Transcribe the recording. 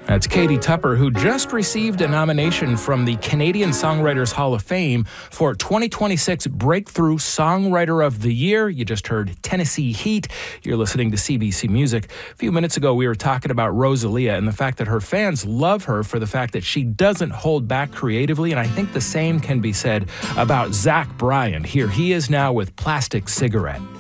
That's Katie Tupper, who just received a nomination from the Canadian Songwriters Hall of Fame for 2026 Breakthrough Songwriter of the Year. You just heard Tennessee Heat. You're listening to CBC Music. A few minutes ago, we were talking about Rosalia and the fact that her fans love her for the fact that she doesn't hold back creatively, and I think the same can be said about Zach Bryan. Here he is now with Plastic Cigarette.